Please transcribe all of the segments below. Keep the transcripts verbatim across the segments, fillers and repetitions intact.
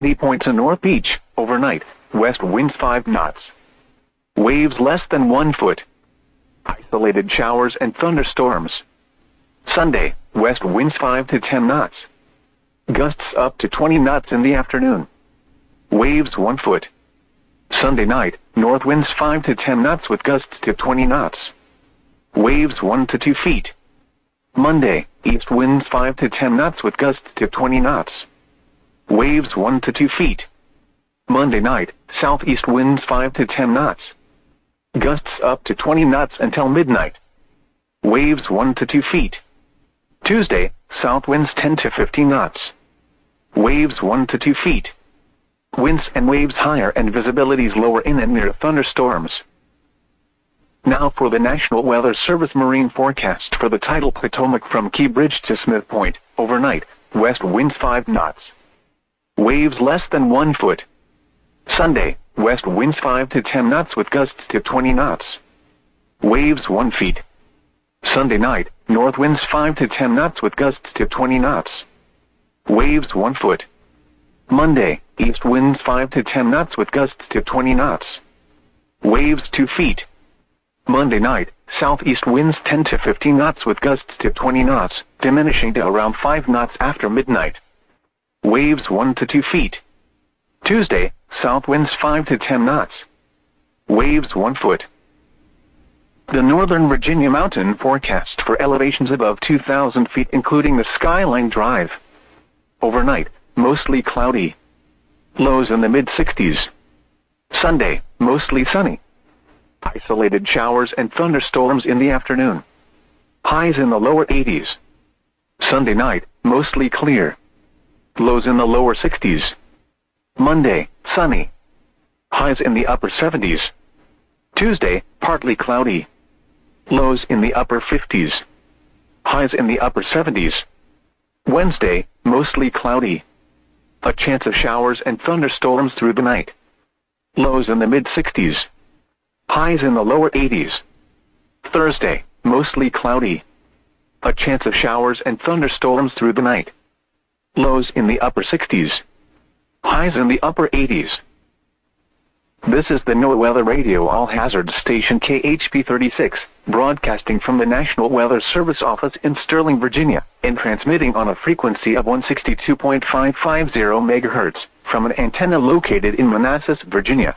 The Point to North Beach, overnight, west winds five knots. Waves less than one foot. Isolated showers and thunderstorms. Sunday, west winds five to ten knots. Gusts up to twenty knots in the afternoon. Waves one foot. Sunday night, north winds five to ten knots with gusts to twenty knots. Waves one to two feet. Monday, east winds five to ten knots with gusts to twenty knots. Waves one to two feet. Monday night, southeast winds five to ten knots. Gusts up to twenty knots until midnight. Waves one to two feet. Tuesday, south winds ten to fifteen knots. Waves one to two feet. Winds and waves higher and visibilities lower in and near thunderstorms. Now for the National Weather Service marine forecast for the tidal Potomac from Key Bridge to Smith Point, overnight, west winds five knots. Waves less than one foot. Sunday, west winds five to ten knots with gusts to twenty knots. Waves one feet. Sunday night, north winds five to ten knots with gusts to twenty knots. Waves one foot. Monday, east winds five to ten knots with gusts to twenty knots. Waves two feet. Monday night, southeast winds ten to fifteen knots with gusts to twenty knots, diminishing to around five knots after midnight. Waves one to two feet. Tuesday, south winds five to ten knots. Waves one foot. The Northern Virginia mountain forecast for elevations above two thousand feet including the Skyline Drive. Overnight, mostly cloudy. Lows in the mid sixties. Sunday, mostly sunny. Isolated showers and thunderstorms in the afternoon. Highs in the lower eighties. Sunday night, mostly clear. Lows in the lower sixties. Monday, sunny. Highs in the upper seventies. Tuesday, partly cloudy. Lows in the upper fifties. Highs in the upper seventies. Wednesday, mostly cloudy. A chance of showers and thunderstorms through the night. Lows in the mid sixties. Highs in the lower eighties. Thursday, mostly cloudy. A chance of showers and thunderstorms through the night. Lows in the upper sixties. Highs in the upper eighties. This is the NOAA Weather Radio All Hazards Station K H P thirty-six, broadcasting from the National Weather Service office in Sterling, Virginia, and transmitting on a frequency of one sixty-two point five five zero megahertz, from an antenna located in Manassas, Virginia.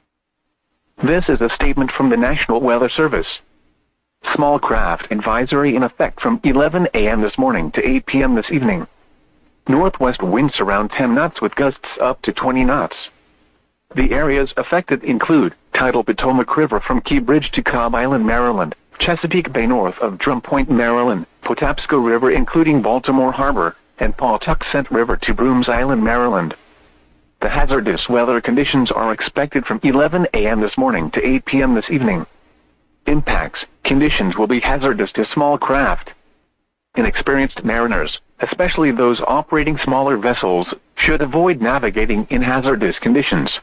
This is a statement from the National Weather Service. Small craft advisory in effect from eleven a m this morning to eight p m this evening. Northwest winds around ten knots with gusts up to twenty knots. The areas affected include tidal Potomac River from Key Bridge to Cobb Island, Maryland, Chesapeake Bay north of Drum Point, Maryland, Patapsco River including Baltimore Harbor, and Pawtuxet River to Brooms Island, Maryland. The hazardous weather conditions are expected from eleven a m this morning to eight p m this evening. Impacts: conditions will be hazardous to small craft. Inexperienced mariners, especially those operating smaller vessels, should avoid navigating in hazardous conditions.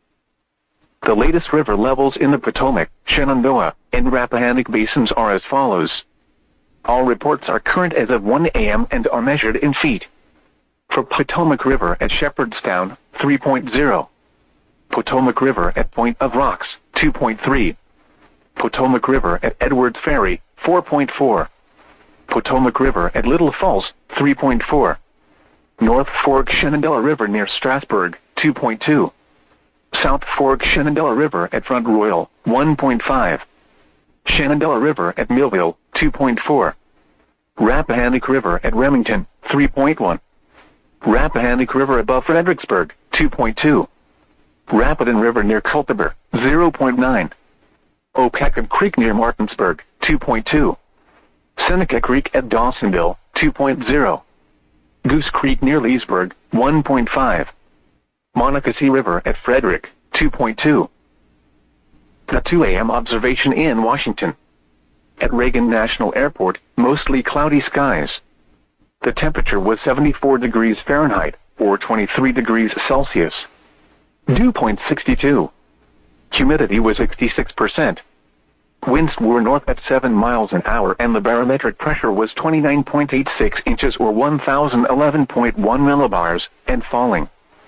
The latest river levels in the Potomac, Shenandoah, and Rappahannock basins are as follows. All reports are current as of one a m and are measured in feet. For Potomac River at Shepherdstown, three point zero. Potomac River at Point of Rocks, two point three. Potomac River at Edwards Ferry, four point four. Potomac River at Little Falls, three point four. North Fork Shenandoah River near Strasburg, two point two. South Fork Shenandoah River at Front Royal, one point five. Shenandoah River at Millville, two point four. Rappahannock River at Remington, three point one. Rappahannock River above Fredericksburg, two point two. Rapidan River near Culpeper, zero point nine. Opecon Creek near Martinsburg, two point two. Seneca Creek at Dawsonville, two point zero. Goose Creek near Leesburg, one point five. Monocacy River at Frederick, two point two. The two a m observation in Washington. At Reagan National Airport, mostly cloudy skies. The temperature was seventy-four degrees Fahrenheit, or twenty-three degrees Celsius. Dew point sixty-two. Humidity was sixty-six percent. Winds were north at seven miles an hour and the barometric pressure was twenty-nine point eight six inches or one thousand eleven point one millibars, and falling.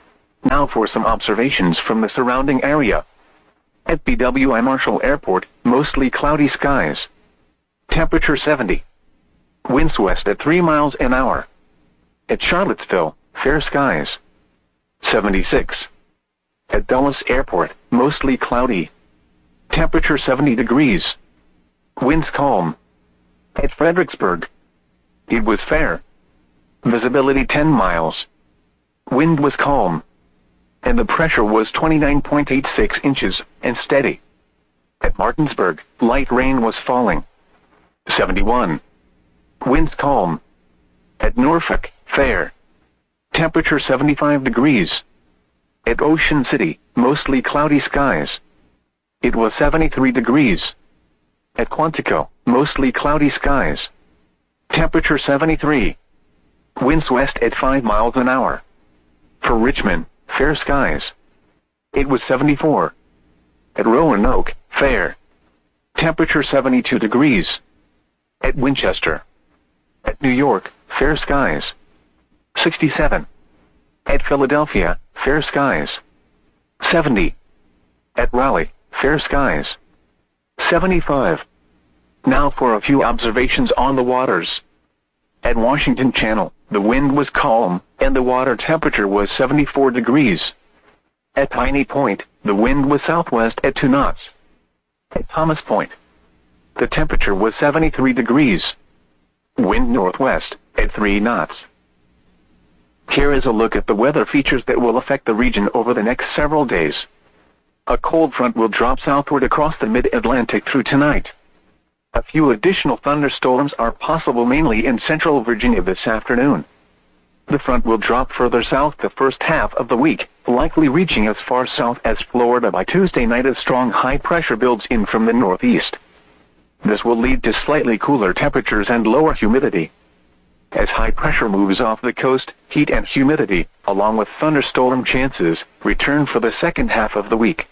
Now for some observations from the surrounding area. At B W I Marshall Airport, mostly cloudy skies. Temperature seventy. Winds west at three miles an hour. At Charlottesville, fair skies. seventy-six. At Dulles Airport, mostly cloudy. Temperature seventy degrees. Winds calm. At Fredericksburg, it was fair. Visibility ten miles. Wind was calm. And the pressure was twenty-nine point eight six inches, and steady. At Martinsburg, light rain was falling. seventy-one. Winds calm. At Norfolk, fair. Temperature seventy-five degrees. At Ocean City, mostly cloudy skies. It was seventy-three degrees. At Quantico, mostly cloudy skies. Temperature seventy-three. Winds west at five miles an hour. For Richmond, fair skies. It was seventy-four. At Roanoke, fair. Temperature seventy-two degrees. At Winchester. At New York, fair skies. sixty-seven. At Philadelphia, fair skies. seventy. At Raleigh, fair skies. seventy-five. Now for a few observations on the waters. At Washington Channel, the wind was calm, and the water temperature was seventy-four degrees. At Piney Point, the wind was southwest at two knots. At Thomas Point, the temperature was seventy-three degrees. Wind northwest, at three knots. Here is a look at the weather features that will affect the region over the next several days. A cold front will drop southward across the mid-Atlantic through tonight. A few additional thunderstorms are possible mainly in central Virginia this afternoon. The front will drop further south the first half of the week, likely reaching as far south as Florida by Tuesday night as strong high pressure builds in from the northeast. This will lead to slightly cooler temperatures and lower humidity. As high pressure moves off the coast, heat and humidity, along with thunderstorm chances, return for the second half of the week.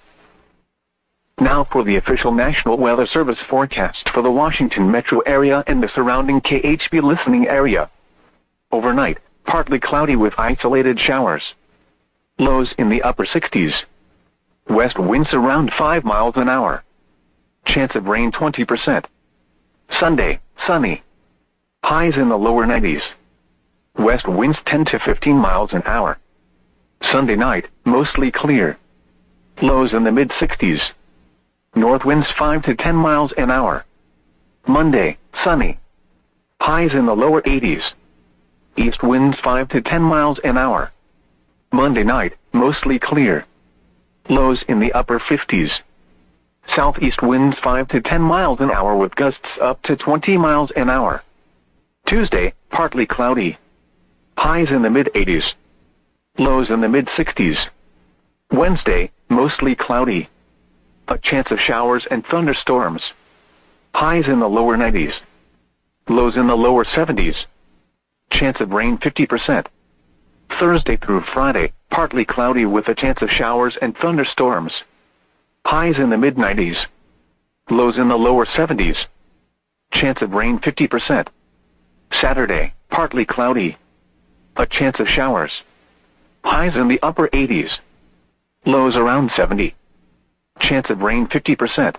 Now for the official National Weather Service forecast for the Washington metro area and the surrounding K H B listening area. Overnight, partly cloudy with isolated showers. Lows in the upper sixties. West winds around five miles an hour. Chance of rain twenty percent. Sunday, sunny. Highs in the lower nineties. West winds ten to fifteen miles an hour. Sunday night, mostly clear. Lows in the mid sixties. North winds five to ten miles an hour. Monday, sunny. Highs in the lower eighties. East winds five to ten miles an hour. Monday night, mostly clear. Lows in the upper fifties. Southeast winds five to ten miles an hour with gusts up to twenty miles an hour. Tuesday, partly cloudy. Highs in the mid eighties. Lows in the mid sixties. Wednesday, mostly cloudy. A chance of showers and thunderstorms. Highs in the lower nineties. Lows in the lower seventies. Chance of rain fifty percent. Thursday through Friday, partly cloudy with a chance of showers and thunderstorms. Highs in the mid nineties. Lows in the lower seventies. Chance of rain fifty percent. Saturday, partly cloudy. A chance of showers. Highs in the upper eighties. Lows around seventy. Chance of rain fifty percent.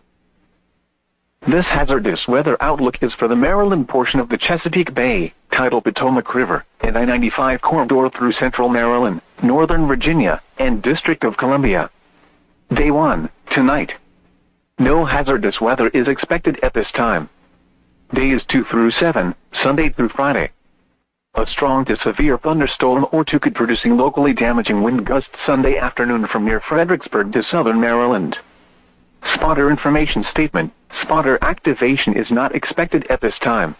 This hazardous weather outlook is for the Maryland portion of the Chesapeake Bay, tidal Potomac River, and I ninety-five corridor through central Maryland, northern Virginia, and District of Columbia. Day one, tonight. No hazardous weather is expected at this time. Days two through seven, Sunday through Friday. A strong to severe thunderstorm or two could producing locally damaging wind gusts Sunday afternoon from near Fredericksburg to southern Maryland. Spotter information statement. Spotter activation is not expected at this time.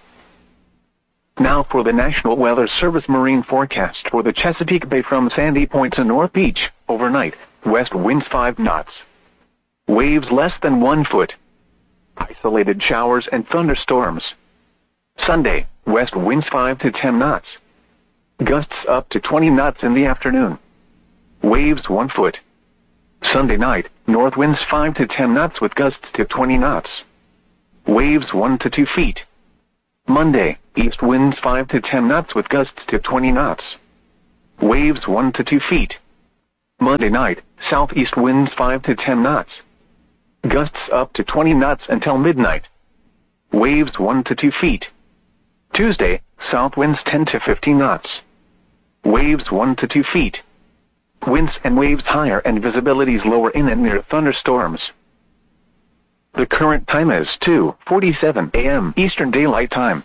Now for the National Weather Service marine forecast for the Chesapeake Bay from Sandy Point to North Beach. Overnight, west winds five knots. Waves less than one foot. Isolated showers and thunderstorms. Sunday, west winds five to ten knots. Gusts up to twenty knots in the afternoon. Waves one foot. Sunday night, north winds five to ten knots with gusts to twenty knots. Waves one to two feet. Monday, east winds five to ten knots with gusts to twenty knots. Waves one to two feet. Monday night, southeast winds five to ten knots. Gusts up to twenty knots until midnight. Waves one to two feet. Tuesday, south winds ten to fifteen knots. Waves one to two feet. Winds and waves higher and visibilities lower in and near thunderstorms. The current time is two forty-seven a m Eastern Daylight Time.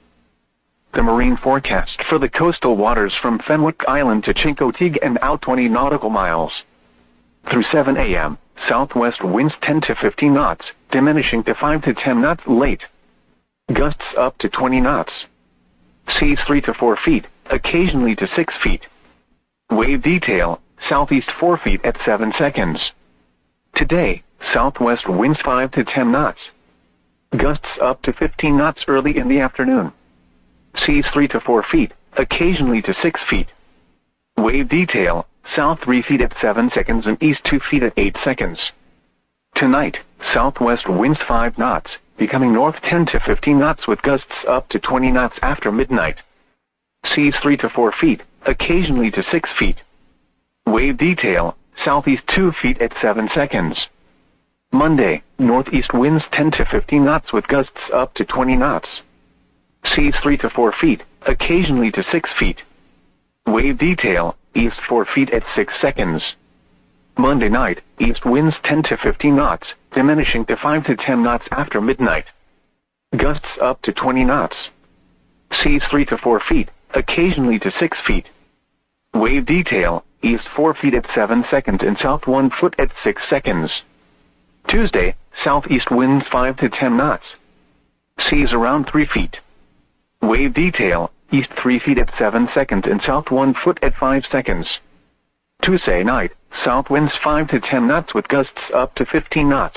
The marine forecast for the coastal waters from Fenwick Island to Chincoteague and out twenty nautical miles. Through seven a m, southwest winds ten to fifteen knots, diminishing to five to ten knots late. Gusts up to twenty knots. Seas three to four feet, occasionally to six feet. Wave detail, southeast four feet at seven seconds. Today, southwest winds five to ten knots. Gusts up to fifteen knots early in the afternoon. Seas three to four feet, occasionally to six feet. Wave detail, south three feet at seven seconds and east two feet at eight seconds. Tonight, southwest winds five knots, becoming north ten to fifteen knots with gusts up to twenty knots after midnight. Seas three to four feet, occasionally to six feet. Wave detail, southeast two feet at seven seconds. Monday, northeast winds ten to fifteen knots with gusts up to twenty knots. Seas three to four feet, occasionally to six feet. Wave detail, east four feet at six seconds. Monday night, east winds ten to fifteen knots, diminishing to five to ten knots after midnight. Gusts up to twenty knots. Seas three to four feet, occasionally to six feet. Wave detail, east four feet at seven seconds and south one foot at six seconds. Tuesday, southeast winds five to ten knots. Seas around three feet. Wave detail, east three feet at seven seconds and south one foot at five seconds. Tuesday night, south winds five to ten knots with gusts up to fifteen knots.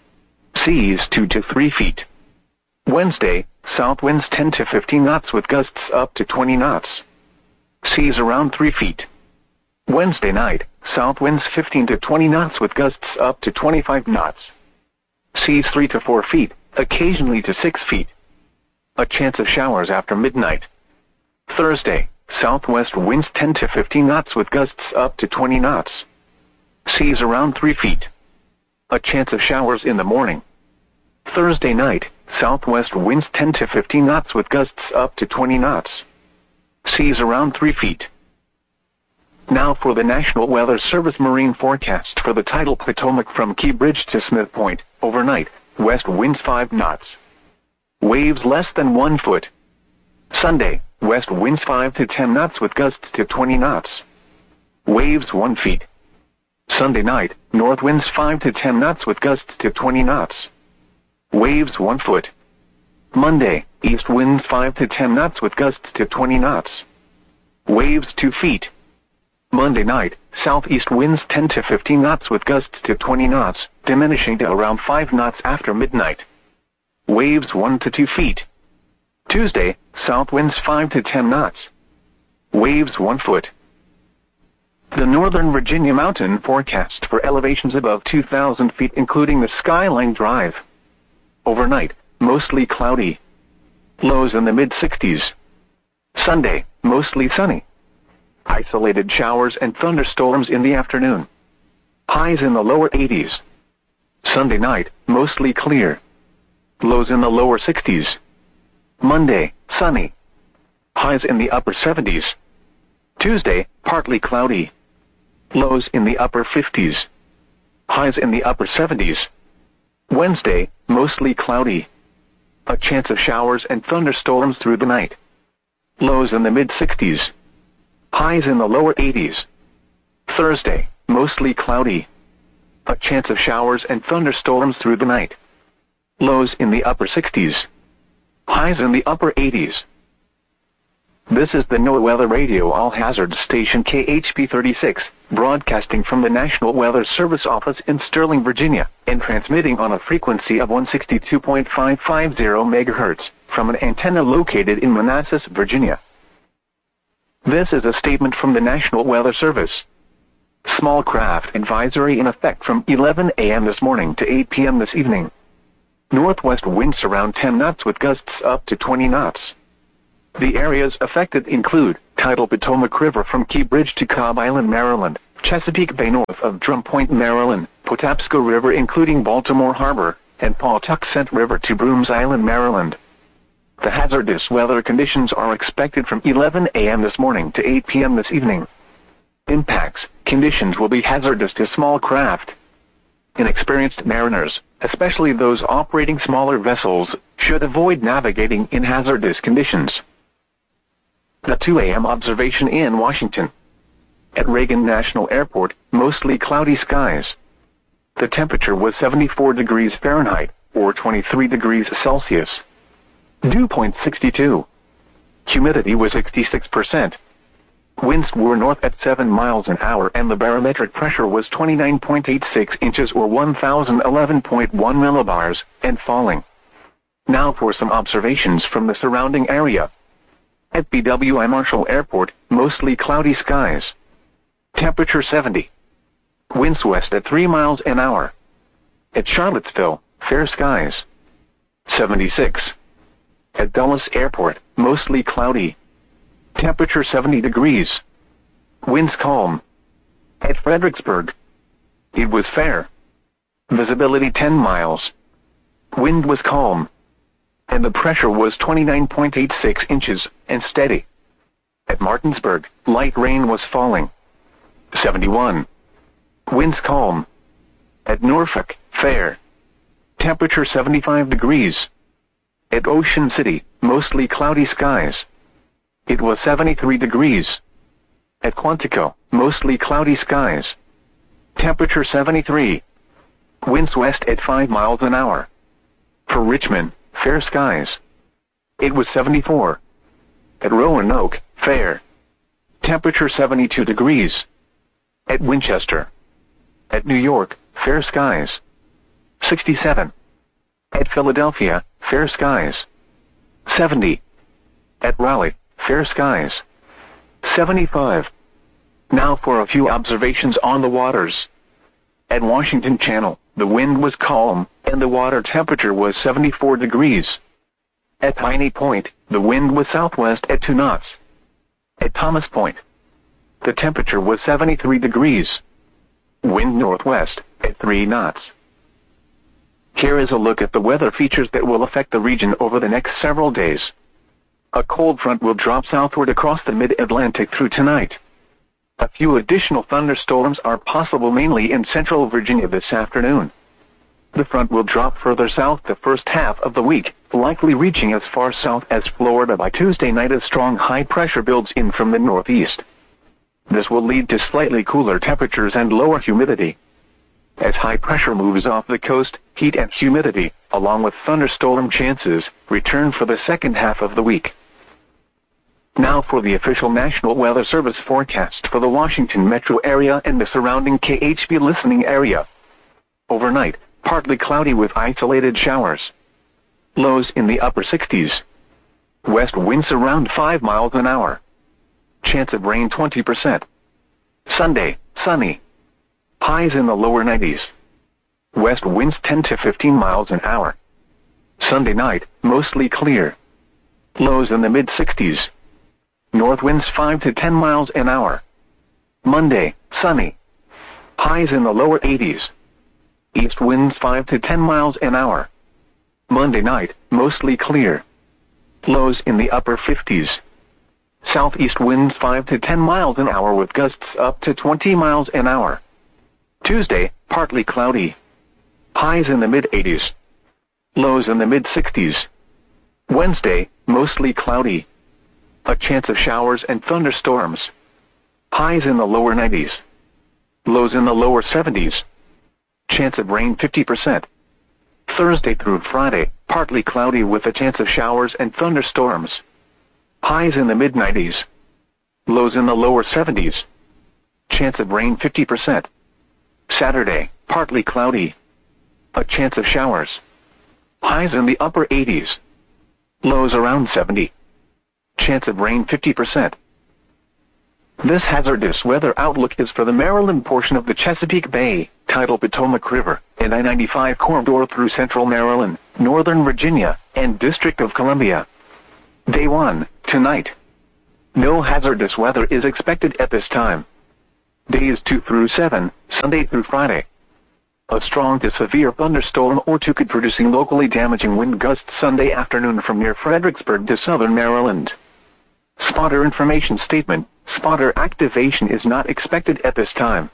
Seas two to three feet. Wednesday, south winds ten to fifteen knots with gusts up to twenty knots. Seas around three feet. Wednesday night, south winds fifteen to twenty knots with gusts up to twenty-five knots. Seas three to four feet, occasionally to six feet. A chance of showers after midnight. Thursday, southwest winds ten to fifteen knots with gusts up to twenty knots. Seas around three feet. A chance of showers in the morning. Thursday night, southwest winds ten to fifteen knots with gusts up to twenty knots. Seas around three feet. Now for the National Weather Service marine forecast for the tidal Potomac from Key Bridge to Smith Point, overnight, west winds five knots. Waves less than one foot. Sunday, west winds five to ten knots with gusts to twenty knots. Waves one feet. Sunday night, north winds five to ten knots with gusts to twenty knots. Waves one foot. Monday, east winds five to ten knots with gusts to twenty knots. Waves two feet. Monday night, southeast winds ten to fifteen knots with gusts to twenty knots, diminishing to around five knots after midnight. Waves one to two feet. Tuesday, south winds five to ten knots. Waves one foot. The Northern Virginia mountain forecast for elevations above two thousand feet including the Skyline Drive. Overnight, mostly cloudy. Lows in the mid sixties. Sunday, mostly sunny. Isolated showers and thunderstorms in the afternoon. Highs in the lower eighties. Sunday night, mostly clear. Lows in the lower sixties. Monday, sunny. Highs in the upper seventies. Tuesday, partly cloudy. Lows in the upper fifties. Highs in the upper seventies. Wednesday, mostly cloudy. A chance of showers and thunderstorms through the night. Lows in the mid sixties. Highs in the lower eighties. Thursday, mostly cloudy. A chance of showers and thunderstorms through the night. Lows in the upper sixties. Highs in the upper eighties. This is the NOAA Weather Radio All Hazards Station K H P thirty-six, broadcasting from the National Weather Service office in Sterling, Virginia, and transmitting on a frequency of one sixty-two point five five zero megahertz, from an antenna located in Manassas, Virginia. This is a statement from the National Weather Service. Small craft advisory in effect from eleven a m this morning to eight p m this evening. Northwest winds around ten knots with gusts up to twenty knots. The areas affected include tidal Potomac River from Key Bridge to Cobb Island, Maryland, Chesapeake Bay north of Drum Point, Maryland, Patapsco River including Baltimore Harbor, and Pawtuxet River to Brooms Island, Maryland. The hazardous weather conditions are expected from eleven a m this morning to eight p m this evening. Impacts: conditions will be hazardous to small craft. Inexperienced mariners, especially those operating smaller vessels, should avoid navigating in hazardous conditions. The two a m observation in Washington. At Reagan National Airport, mostly cloudy skies. The temperature was seventy-four degrees Fahrenheit, or twenty-three degrees Celsius. Dew point sixty-two. Humidity was sixty-six percent. Winds were north at seven miles an hour and the barometric pressure was twenty-nine point eight six inches or one thousand eleven point one millibars, and falling. Now for some observations from the surrounding area. At B W I Marshall Airport, mostly cloudy skies. Temperature seventy. Winds west at three miles an hour. At Charlottesville, fair skies. seventy-six. At Dulles Airport, mostly cloudy. Temperature seventy degrees. Winds calm. At Fredericksburg, it was fair. Visibility ten miles. Wind was calm. And the pressure was twenty-nine point eight six inches, and steady. At Martinsburg, light rain was falling. seventy-one. Winds calm. At Norfolk, fair. Temperature seventy-five degrees. At Ocean City, mostly cloudy skies. It was seventy-three degrees. At Quantico, mostly cloudy skies. Temperature seventy-three. Winds west at five miles an hour. For Richmond, fair skies. It was seventy-four. At Roanoke, fair. Temperature seventy-two degrees. At Winchester. At New York, fair skies. sixty-seven. At Philadelphia, fair skies. seventy. At Raleigh, fair skies. seventy-five. Now for a few observations on the waters. At Washington Channel, the wind was calm, and the water temperature was seventy-four degrees. At Piney Point, the wind was southwest at two knots. At Thomas Point, the temperature was seventy-three degrees. Wind northwest at three knots. Here is a look at the weather features that will affect the region over the next several days. A cold front will drop southward across the mid-Atlantic through tonight. A few additional thunderstorms are possible mainly in central Virginia this afternoon. The front will drop further south the first half of the week, likely reaching as far south as Florida by Tuesday night as strong high pressure builds in from the northeast. This will lead to slightly cooler temperatures and lower humidity. As high pressure moves off the coast, heat and humidity, along with thunderstorm chances, return for the second half of the week. Now for the official National Weather Service forecast for the Washington metro area and the surrounding K H B listening area. Overnight, partly cloudy with isolated showers. Lows in the upper sixties. West winds around five miles an hour. Chance of rain twenty percent. Sunday, sunny. Highs in the lower nineties. West winds ten to fifteen miles an hour. Sunday night, mostly clear. Lows in the mid sixties. North winds five to ten miles an hour. Monday, sunny. Highs in the lower eighties. East winds five to ten miles an hour. Monday night, mostly clear. Lows in the upper fifties. Southeast winds five to ten miles an hour with gusts up to twenty miles an hour. Tuesday, partly cloudy. Highs in the mid eighties. Lows in the mid sixties. Wednesday, mostly cloudy. A chance of showers and thunderstorms. Highs in the lower nineties. Lows in the lower seventies. Chance of rain fifty percent. Thursday through Friday, partly cloudy with a chance of showers and thunderstorms. Highs in the mid nineties. Lows in the lower seventies. Chance of rain fifty percent. Saturday, partly cloudy. A chance of showers. Highs in the upper eighties. Lows around seventy. Chance of rain fifty percent. This hazardous weather outlook is for the Maryland portion of the Chesapeake Bay, tidal Potomac River, and I ninety-five corridor through central Maryland, northern Virginia, and District of Columbia. Day one, tonight. No hazardous weather is expected at this time. days two through seven, Sunday through Friday. A strong to severe thunderstorm or two could producing locally damaging wind gusts Sunday afternoon from near Fredericksburg to southern Maryland. Spotter information statement. Spotter activation is not expected at this time.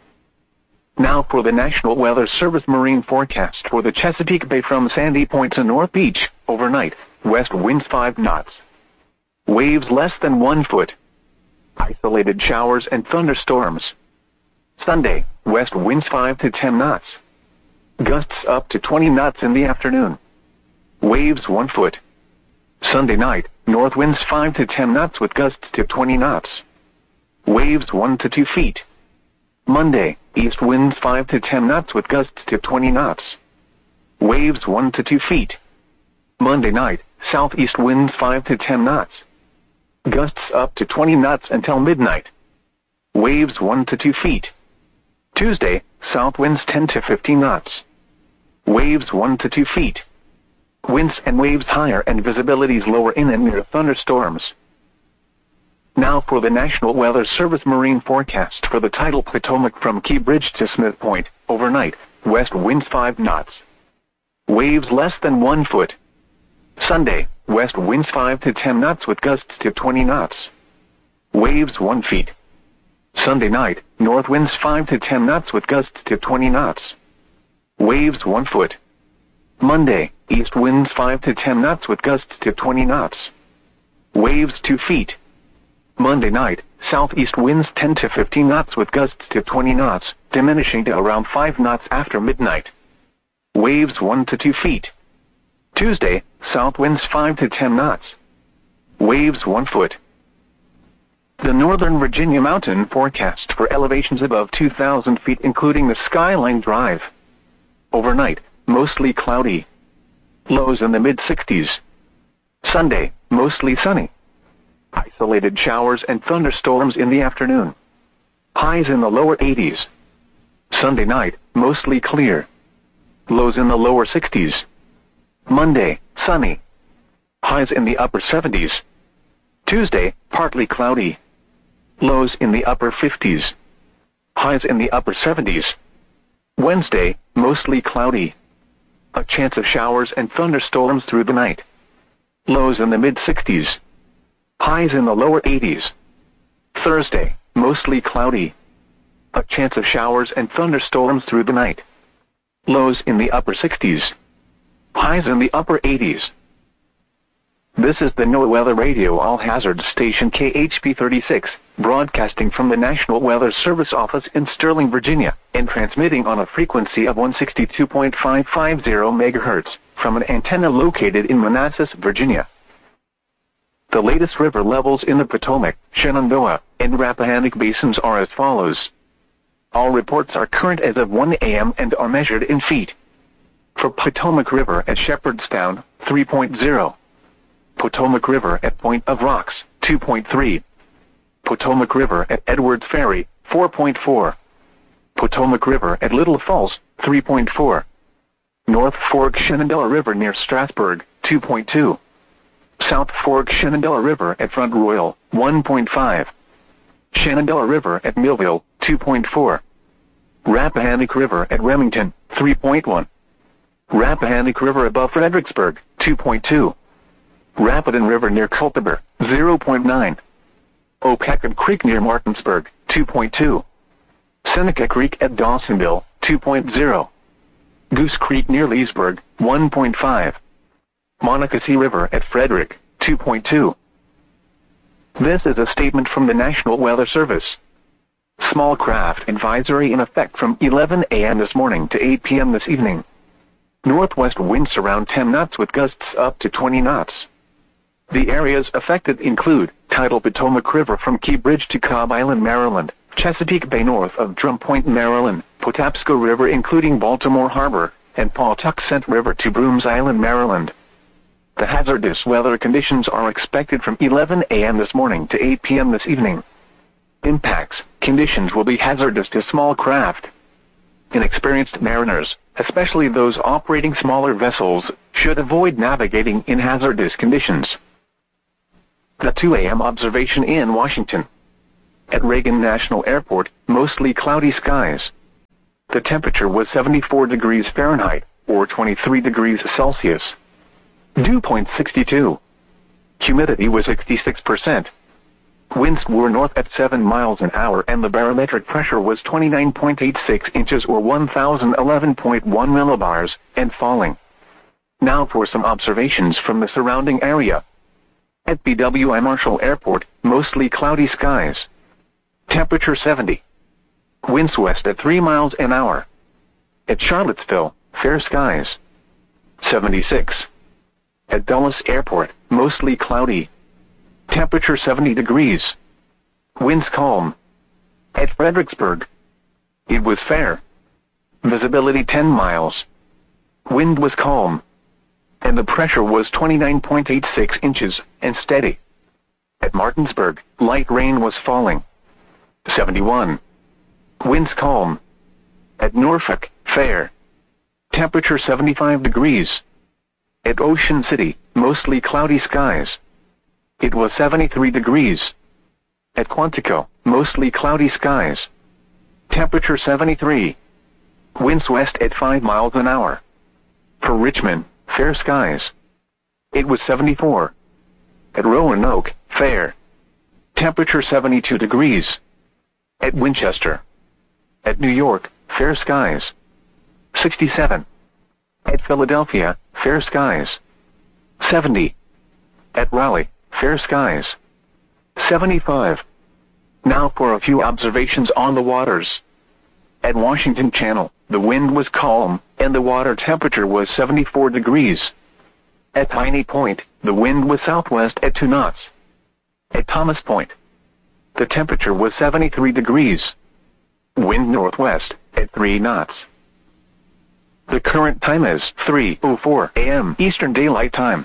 Now for the National Weather Service marine forecast for the Chesapeake Bay from Sandy Point to North Beach. Overnight, west winds five knots. Waves less than one foot. Isolated showers and thunderstorms. Sunday, west winds five to ten knots. Gusts up to twenty knots in the afternoon. Waves one foot. Sunday night, north winds five to ten knots with gusts to twenty knots. Waves one to two feet. Monday, east winds five to ten knots with gusts to twenty knots. Waves one to two feet. Monday night, southeast winds five to ten knots. Gusts up to twenty knots until midnight. Waves one to two feet. Tuesday, south winds ten to fifteen knots. Waves one to two feet. Winds and waves higher and visibilities lower in and near thunderstorms. Now for the National Weather Service marine forecast for the tidal Potomac from Key Bridge to Smith Point. Overnight, west winds five knots. Waves less than one foot. Sunday, west winds five to ten knots with gusts to twenty knots. Waves one feet. Sunday night, north winds five to ten knots with gusts to twenty knots. Waves one foot. Monday, east winds five to ten knots with gusts to twenty knots. Waves two feet. Monday night, southeast winds ten to fifteen knots with gusts to twenty knots, diminishing to around five knots after midnight. Waves one to two feet. Tuesday, south winds five to ten knots. Waves one foot. The Northern Virginia mountain forecast for elevations above two thousand feet including the Skyline Drive. Overnight, mostly cloudy. Lows in the mid sixties. Sunday, mostly sunny. Isolated showers and thunderstorms in the afternoon. Highs in the lower eighties. Sunday night, mostly clear. Lows in the lower sixties. Monday, sunny. Highs in the upper seventies. Tuesday, partly cloudy. Lows in the upper fifties. Highs in the upper seventies. Wednesday, mostly cloudy. A chance of showers and thunderstorms through the night. Lows in the mid sixties. Highs in the lower eighties. Thursday, mostly cloudy. A chance of showers and thunderstorms through the night. Lows in the upper sixties. Highs in the upper eighties. This is the NOAA Weather Radio All-Hazard Station K H P thirty-six, broadcasting from the National Weather Service office in Sterling, Virginia, and transmitting on a frequency of one sixty-two point five five zero megahertz, from an antenna located in Manassas, Virginia. The latest river levels in the Potomac, Shenandoah, and Rappahannock basins are as follows. All reports are current as of one a m and are measured in feet. For Potomac River at Shepherdstown, three point zero. Potomac River at Point of Rocks, two point three. Potomac River at Edwards Ferry, four point four. Potomac River at Little Falls, three point four. North Fork Shenandoah River near Strasburg, two point two. South Fork Shenandoah River at Front Royal, one point five. Shenandoah River at Millville, two point four. Rappahannock River at Remington, three point one. Rappahannock River above Fredericksburg, two point two. Rapidan River near Culpeper, zero point nine. Opacad Creek near Martinsburg, two point two. Seneca Creek at Dawsonville, two point zero. Goose Creek near Leesburg, one point five. Monocacy River at Frederick, two point two. This is a statement from the National Weather Service. Small craft advisory in effect from eleven a m this morning to eight p m this evening. Northwest winds around ten knots with gusts up to twenty knots. The areas affected include tidal Potomac River from Key Bridge to Cobb Island, Maryland, Chesapeake Bay north of Drum Point, Maryland, Patapsco River including Baltimore Harbor, and Pawtuxet River to Brooms Island, Maryland. The hazardous weather conditions are expected from eleven a m this morning to eight p m this evening. Impacts: conditions will be hazardous to small craft. Inexperienced mariners, especially those operating smaller vessels, should avoid navigating in hazardous conditions. The two a m observation in Washington. At Reagan National Airport, mostly cloudy skies. The temperature was seventy-four degrees Fahrenheit, or twenty-three degrees Celsius. Dew point sixty-two. Humidity was sixty-six percent. Winds were north at seven miles an hour and the barometric pressure was twenty-nine point eight six inches or one thousand eleven point one millibars, and falling. Now for some observations from the surrounding area. At B W I Marshall Airport, mostly cloudy skies. Temperature seventy. Winds west at three miles an hour. At Charlottesville, fair skies. seventy-six. At Dulles Airport, mostly cloudy. Temperature seventy degrees. Winds calm. At Fredericksburg, it was fair. Visibility ten miles. Wind was calm. And the pressure was twenty-nine point eight six inches, and steady. At Martinsburg, light rain was falling. seventy-one. Winds calm. At Norfolk, fair. Temperature seventy-five degrees. At Ocean City, mostly cloudy skies. It was seventy-three degrees. At Quantico, mostly cloudy skies. Temperature seventy-three. Winds west at five miles an hour. For Richmond, fair skies. It was seventy-four. At Roanoke, fair. Temperature seventy-two degrees. At Winchester. At New York, fair skies. sixty-seven. At Philadelphia, fair skies. seventy. At Raleigh, fair skies. seventy-five. Now for a few observations on the waters. At Washington Channel, the wind was calm, and the water temperature was seventy-four degrees. At Piney Point, the wind was southwest at two knots. At Thomas Point, the temperature was seventy-three degrees. Wind northwest at three knots. The current time is three oh four a m Eastern Daylight Time.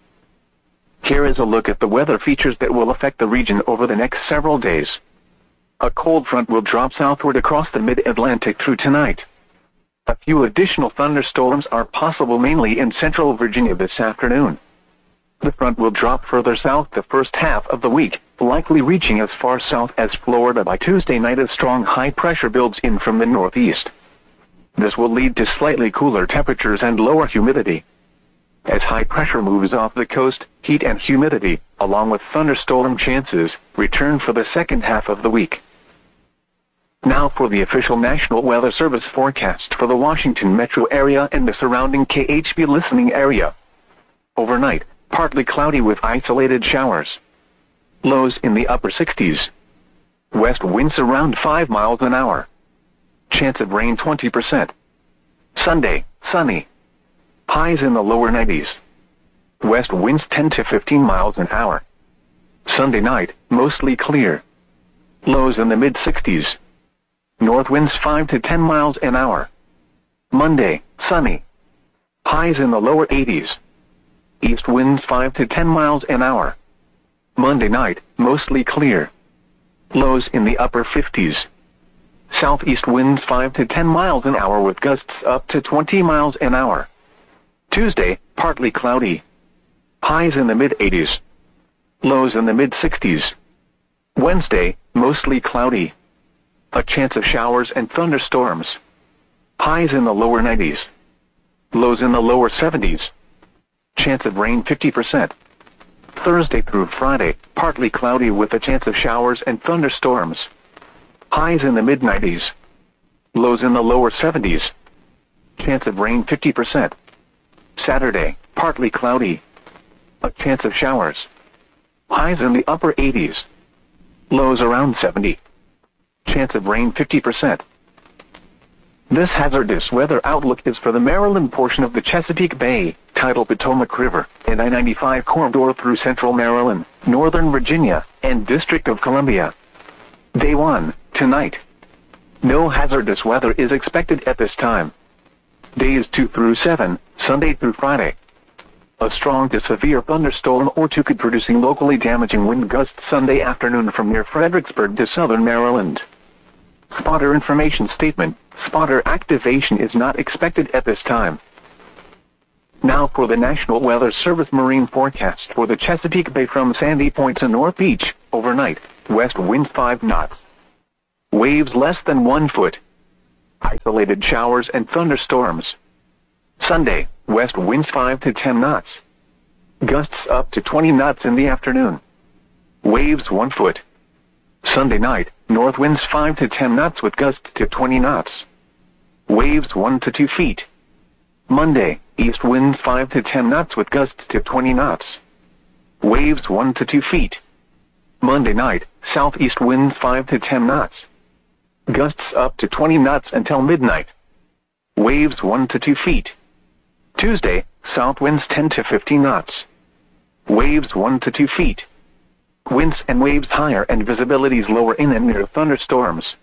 Here is a look at the weather features that will affect the region over the next several days. A cold front will drop southward across the mid-Atlantic through tonight. A few additional thunderstorms are possible mainly in central Virginia this afternoon. The front will drop further south the first half of the week, likely reaching as far south as Florida by Tuesday night as strong high pressure builds in from the northeast. This will lead to slightly cooler temperatures and lower humidity. As high pressure moves off the coast, heat and humidity, along with thunderstorm chances, return for the second half of the week. Now for the official National Weather Service forecast for the Washington metro area and the surrounding K H B listening area. Overnight, partly cloudy with isolated showers. Lows in the upper sixties. West winds around five miles an hour. Chance of rain twenty percent. Sunday, sunny. Highs in the lower nineties. West winds ten to fifteen miles an hour. Sunday night, mostly clear. Lows in the mid sixties. North winds five to ten miles an hour. Monday, sunny. Highs in the lower eighties. East winds five to ten miles an hour. Monday night, mostly clear. Lows in the upper fifties. Southeast winds five to ten miles an hour with gusts up to twenty miles an hour. Tuesday, partly cloudy. Highs in the mid eighties. Lows in the mid sixties. Wednesday, mostly cloudy. A chance of showers and thunderstorms. Highs in the lower nineties. Lows in the lower seventies. Chance of rain fifty percent. Thursday through Friday, partly cloudy with a chance of showers and thunderstorms. Highs in the mid nineties. Lows in the lower seventies. Chance of rain fifty percent. Saturday, partly cloudy. A chance of showers. Highs in the upper eighties. Lows around seventy. Chance of rain fifty percent. This hazardous weather outlook is for the Maryland portion of the Chesapeake Bay, Tidal Potomac River, and I ninety-five corridor through central Maryland, northern Virginia, and District of Columbia. Day one, tonight. No hazardous weather is expected at this time. Days two through seven, Sunday through Friday. A strong to severe thunderstorm or two could producing locally damaging wind gusts Sunday afternoon from near Fredericksburg to southern Maryland. Spotter information statement. Spotter activation is not expected at this time. Now for the National Weather Service marine forecast for the Chesapeake Bay from Sandy Point to North Beach, overnight, west winds five knots. Waves less than one foot. Isolated showers and thunderstorms. Sunday, west winds five to ten knots. Gusts up to twenty knots in the afternoon. Waves one foot. Sunday night, north winds five to ten knots with gusts to twenty knots. Waves one to two feet. Monday, east winds five to ten knots with gusts to twenty knots. Waves one to two feet. Monday night, southeast winds five to ten knots. Gusts up to twenty knots until midnight. Waves one to two feet. Tuesday, south winds ten to fifteen knots. Waves one to two feet. Winds and waves higher and visibilities lower in and near thunderstorms.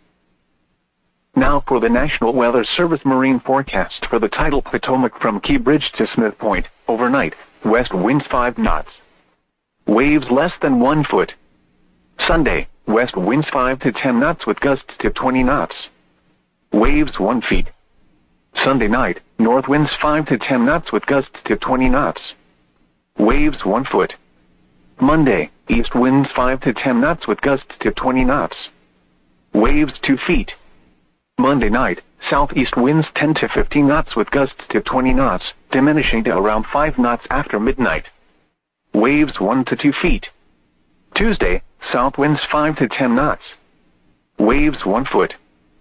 Now for the National Weather Service marine forecast for the tidal Potomac from Key Bridge to Smith Point, overnight, west winds five knots. Waves less than one foot. Sunday, west winds five to ten knots with gusts to twenty knots. Waves one feet. Sunday night, north winds five to ten knots with gusts to twenty knots. Waves one foot. Monday, east winds five to ten knots with gusts to twenty knots. Waves two feet. Monday night, southeast winds ten to fifteen knots with gusts to twenty knots, diminishing to around five knots after midnight. Waves one to two feet. Tuesday, south winds five to ten knots. Waves one foot.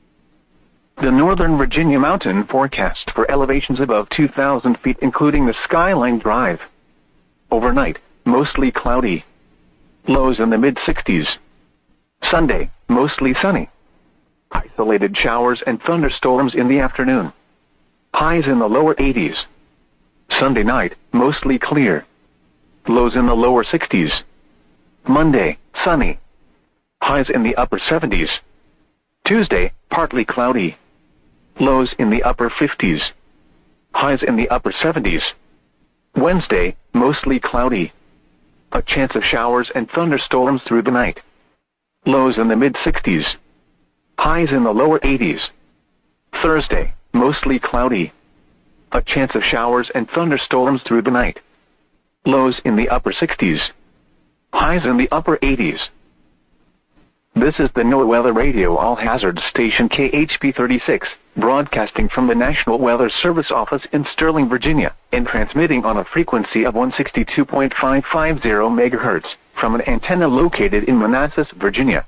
The Northern Virginia mountain forecast for elevations above two thousand feet including the Skyline Drive. Overnight, mostly cloudy. Lows in the mid sixties. Sunday, mostly sunny. Isolated showers and thunderstorms in the afternoon. Highs in the lower eighties. Sunday night, mostly clear. Lows in the lower sixties. Monday, sunny. Highs in the upper seventies. Tuesday, partly cloudy. Lows in the upper fifties. Highs in the upper seventies. Wednesday, mostly cloudy. A chance of showers and thunderstorms through the night. Lows in the mid sixties. Highs in the lower eighties. Thursday, mostly cloudy. A chance of showers and thunderstorms through the night. Lows in the upper sixties. Highs in the upper eighties. This is the NOAA Weather Radio All Hazards Station K H P thirty-six, broadcasting from the National Weather Service office in Sterling, Virginia, and transmitting on a frequency of one sixty-two point five five zero megahertz, from an antenna located in Manassas, Virginia.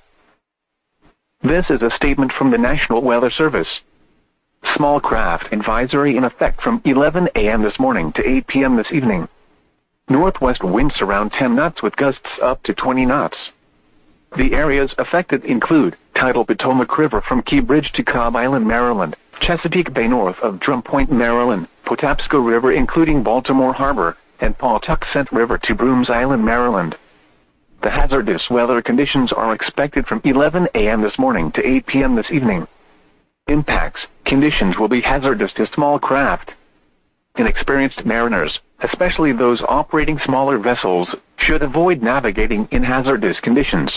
This is a statement from the National Weather Service. Small craft advisory in effect from eleven a m this morning to eight p m this evening. Northwest winds around ten knots with gusts up to twenty knots. The areas affected include tidal Potomac River from Key Bridge to Cobb Island, Maryland, Chesapeake Bay north of Drum Point, Maryland, Patapsco River including Baltimore Harbor, and Pawtuxet River to Brooms Island, Maryland. The hazardous weather conditions are expected from eleven a m this morning to eight p m this evening. Impacts: conditions will be hazardous to small craft. Inexperienced mariners, especially those operating smaller vessels, should avoid navigating in hazardous conditions.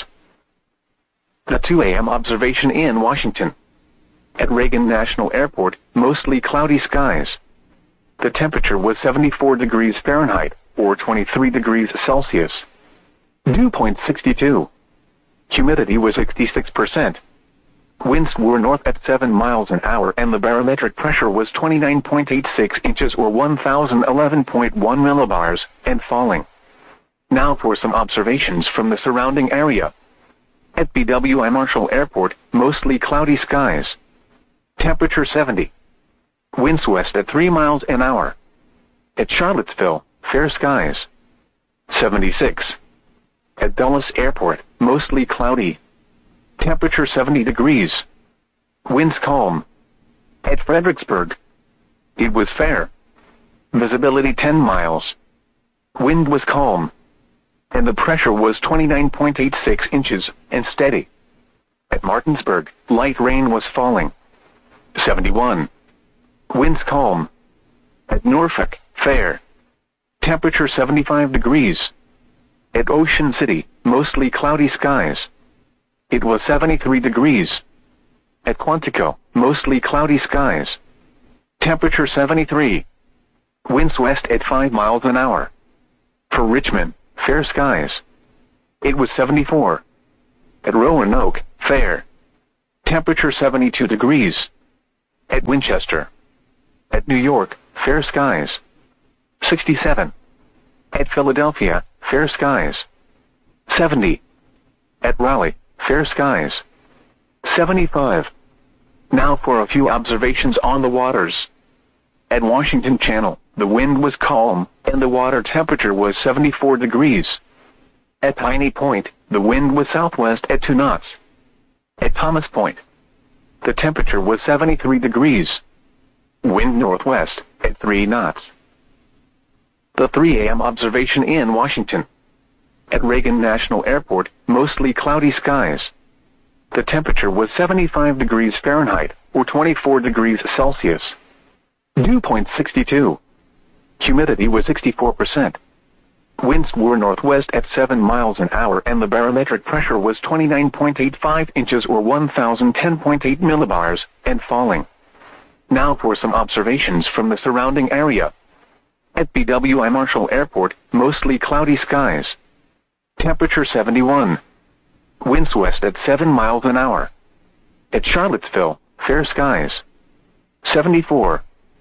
The two a m observation in Washington. At Reagan National Airport, mostly cloudy skies. The temperature was seventy-four degrees Fahrenheit, or twenty-three degrees Celsius. Dew point sixty-two. Humidity was sixty-six percent. Winds were north at seven miles an hour and the barometric pressure was twenty-nine point eight six inches or one thousand eleven point one millibars, and falling. Now for some observations from the surrounding area. At B W I Marshall Airport, mostly cloudy skies. Temperature seventy. Winds west at three miles an hour. At Charlottesville, fair skies. seventy-six. At Dulles Airport, mostly cloudy. Temperature seventy degrees. Winds calm. At Fredericksburg, it was fair. Visibility ten miles. Wind was calm. And the pressure was twenty-nine point eight six inches, and steady. At Martinsburg, light rain was falling. seventy-one. Winds calm. At Norfolk, fair. Temperature seventy-five degrees. At Ocean City, mostly cloudy skies. It was seventy-three degrees. At Quantico, mostly cloudy skies. Temperature seventy-three. Winds west at five miles an hour. For Richmond, fair skies. It was seventy-four. At Roanoke, fair. Temperature seventy-two degrees. At Winchester. At New York, fair skies. sixty-seven. At Philadelphia, fair skies. seventy. At Raleigh, fair skies. seventy-five. Now for a few observations on the waters. At Washington Channel, the wind was calm, and the water temperature was seventy-four degrees. At Piney Point, the wind was southwest at two knots. At Thomas Point, the temperature was seventy-three degrees. Wind northwest at three knots. The three A M observation in Washington. At Reagan National Airport, mostly cloudy skies. The temperature was seventy-five degrees Fahrenheit, or twenty-four degrees Celsius. Dew point sixty-two. Humidity was sixty-four percent. Winds were northwest at seven miles an hour and the barometric pressure was twenty-nine point eight five inches or one thousand ten point eight millibars, and falling. Now for some observations from the surrounding area. At B W I Marshall Airport, mostly cloudy skies. Temperature seventy-one. Winds west at seven miles an hour. At Charlottesville, fair skies. seventy-four.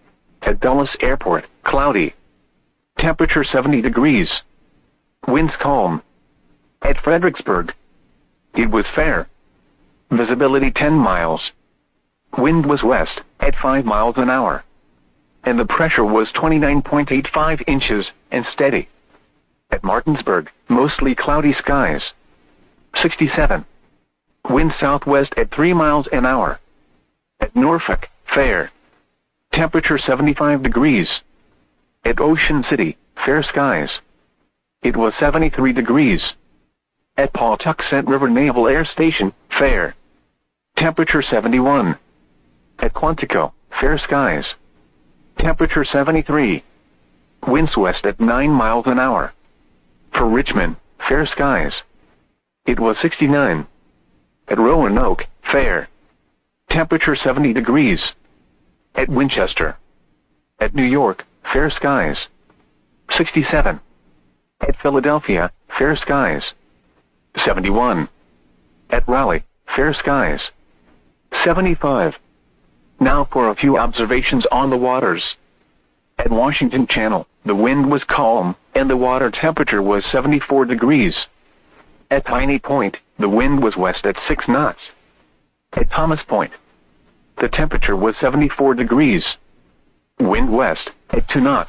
At Dulles Airport, cloudy. Temperature seventy degrees. Winds calm. At Fredericksburg, it was fair. Visibility ten miles. Wind was west at five miles an hour. And the pressure was twenty-nine point eight five inches and steady. At Martinsburg, mostly cloudy skies. sixty-seven. Wind southwest at three miles an hour. At Norfolk, fair. Temperature seventy-five degrees. At Ocean City, fair skies. It was seventy-three degrees. At Pawtuxet River Naval Air Station, fair. Temperature seventy-one. At Quantico, fair skies. Temperature seventy-three. Winds west at nine miles an hour. For Richmond, fair skies. It was sixty-nine. At Roanoke, fair. Temperature seventy degrees. At Winchester. At New York, fair skies. sixty-seven. At Philadelphia, fair skies. seventy-one. At Raleigh, fair skies. seventy-five. Now for a few observations on the waters. At Washington Channel, the wind was calm, and the water temperature was seventy-four degrees. At Piney Point, the wind was west at six knots. At Thomas Point, the temperature was seventy-four degrees. Wind west at two knots.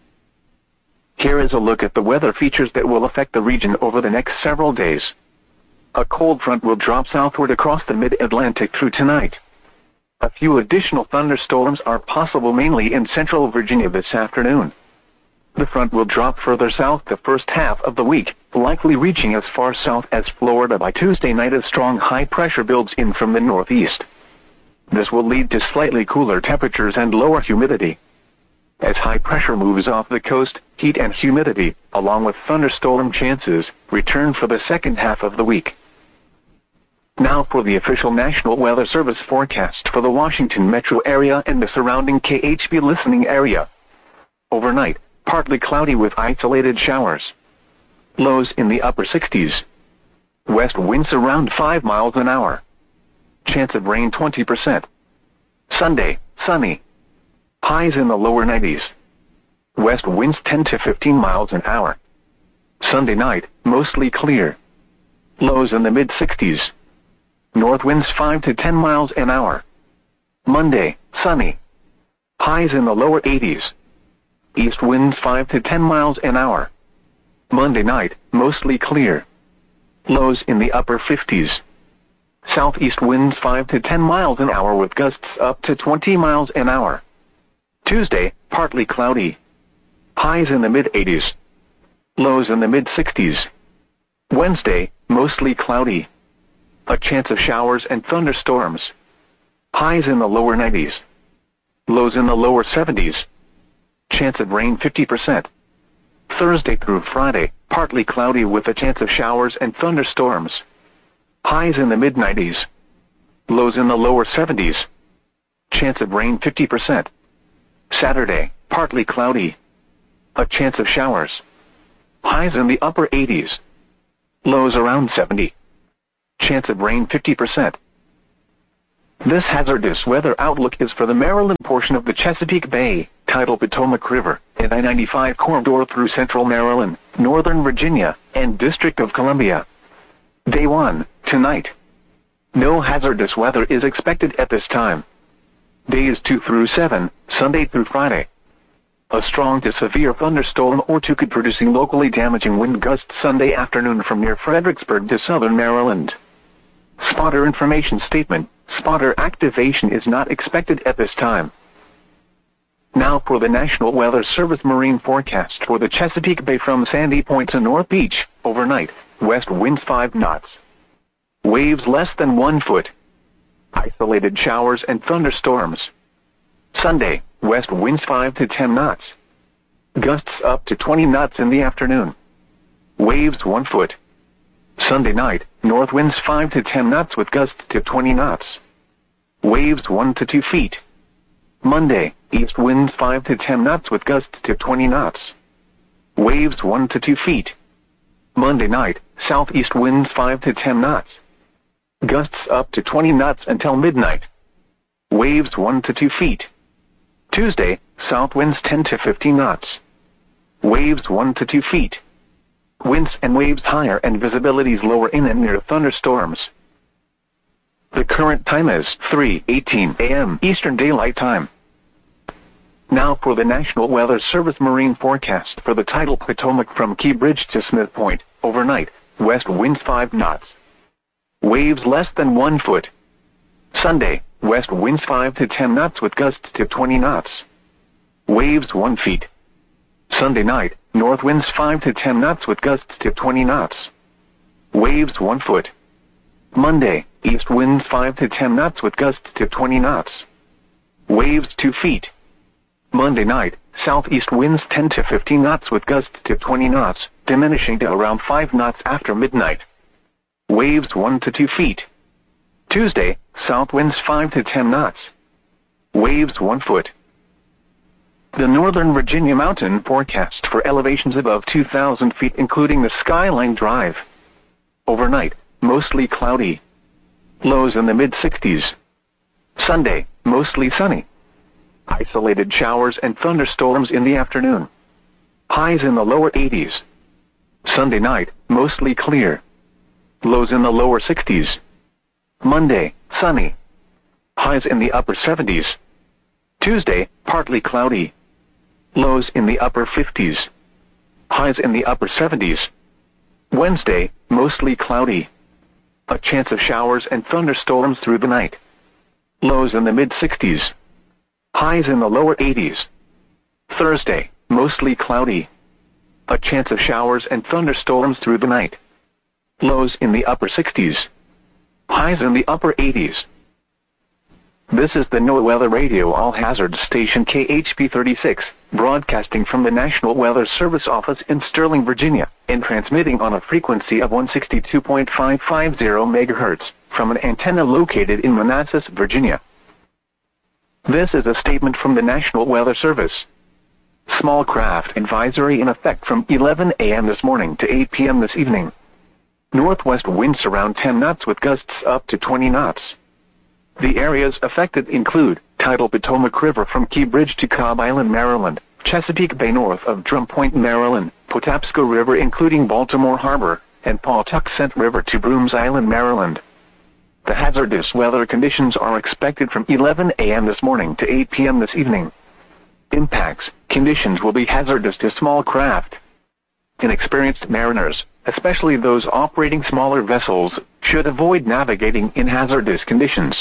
Here is a look at the weather features that will affect the region over the next several days. A cold front will drop southward across the mid-Atlantic through tonight. A few additional thunderstorms are possible mainly in central Virginia this afternoon. The front will drop further south the first half of the week, likely reaching as far south as Florida by Tuesday night as strong high pressure builds in from the northeast. This will lead to slightly cooler temperatures and lower humidity. As high pressure moves off the coast, heat and humidity, along with thunderstorm chances, return for the second half of the week. Now for the official National Weather Service forecast for the Washington metro area and the surrounding K H B listening area. Overnight, partly cloudy with isolated showers. Lows in the upper sixties. West winds around five miles an hour. Chance of rain twenty percent. Sunday, sunny. Highs in the lower nineties. West winds ten to fifteen miles an hour. Sunday night, mostly clear. Lows in the mid-sixties. North winds five to ten miles an hour. Monday, sunny. Highs in the lower eighties. East winds five to ten miles an hour. Monday night, mostly clear. Lows in the upper fifties. Southeast winds five to ten miles an hour with gusts up to twenty miles an hour. Tuesday, partly cloudy. Highs in the mid-eighties. Lows in the mid-sixties. Wednesday, mostly cloudy. A chance of showers and thunderstorms. Highs in the lower nineties. Lows in the lower seventies. Chance of rain fifty percent. Thursday through Friday, partly cloudy with a chance of showers and thunderstorms. Highs in the mid-nineties. Lows in the lower seventies. Chance of rain fifty percent. Saturday, partly cloudy. A chance of showers. Highs in the upper eighties. Lows around seventy. Chance of rain fifty percent. This hazardous weather outlook is for the Maryland portion of the Chesapeake Bay, tidal Potomac River, and I ninety-five corridor through central Maryland, northern Virginia, and District of Columbia. Day one, tonight. No hazardous weather is expected at this time. Days two through seven, Sunday through Friday. A strong to severe thunderstorm or two could producing locally damaging wind gusts Sunday afternoon from near Fredericksburg to southern Maryland. Spotter information statement. Spotter activation is not expected at this time. Now for the National Weather Service marine forecast for the Chesapeake Bay from Sandy Point to North Beach, overnight, west winds five knots. Waves less than one foot. Isolated showers and thunderstorms. Sunday, west winds five to ten knots. Gusts up to twenty knots in the afternoon. Waves one foot. Sunday night, north winds five to ten knots with gusts to twenty knots. Waves one to two feet. Monday, east winds five to ten knots with gusts to twenty knots. Waves one to two feet. Monday night, southeast winds five to ten knots. Gusts up to twenty knots until midnight. Waves one to two feet. Tuesday, south winds ten to fifteen knots. Waves one to two feet. Winds and waves higher and visibilities lower in and near thunderstorms. The current time is three eighteen a m Eastern Daylight Time. Now for the National Weather Service marine forecast for the tidal Potomac from Key Bridge to Smith Point, overnight, west winds five knots. Waves less than one foot. Sunday, west winds five to ten knots with gusts to twenty knots. Waves one feet. Sunday night, north winds five to ten knots with gusts to twenty knots. Waves one foot. Monday, east winds five to ten knots with gusts to twenty knots. Waves two feet. Monday night, southeast winds ten to fifteen knots with gusts to twenty knots, diminishing to around five knots after midnight. Waves one to two feet. Tuesday, south winds five to ten knots. Waves one foot. The Northern Virginia mountain forecast for elevations above two thousand feet including the Skyline Drive. Overnight, mostly cloudy. Lows in the mid sixties. Sunday, mostly sunny. Isolated showers and thunderstorms in the afternoon. Highs in the lower eighties. Sunday night, mostly clear. Lows in the lower sixties. Monday, sunny. Highs in the upper seventies. Tuesday, partly cloudy. Lows in the upper fifties. Highs in the upper seventies. Wednesday, mostly cloudy. A chance of showers and thunderstorms through the night. Lows in the mid sixties. Highs in the lower eighties. Thursday, mostly cloudy. A chance of showers and thunderstorms through the night. Lows in the upper sixties. Highs in the upper eighties. This is the NOAA Weather Radio All Hazards Station K H P thirty-six, broadcasting from the National Weather Service office in Sterling, Virginia, and transmitting on a frequency of one sixty-two point five five zero megahertz, from an antenna located in Manassas, Virginia. This is a statement from the National Weather Service. Small craft advisory in effect from eleven a m this morning to eight p m this evening. Northwest winds around ten knots with gusts up to twenty knots. The areas affected include tidal Potomac River from Key Bridge to Cobb Island, Maryland, Chesapeake Bay north of Drum Point, Maryland, Patapsco River including Baltimore Harbor, and Pawtuxet River to Brooms Island, Maryland. The hazardous weather conditions are expected from eleven a m this morning to eight p m this evening. Impacts: conditions will be hazardous to small craft. Inexperienced mariners, especially those operating smaller vessels, should avoid navigating in hazardous conditions.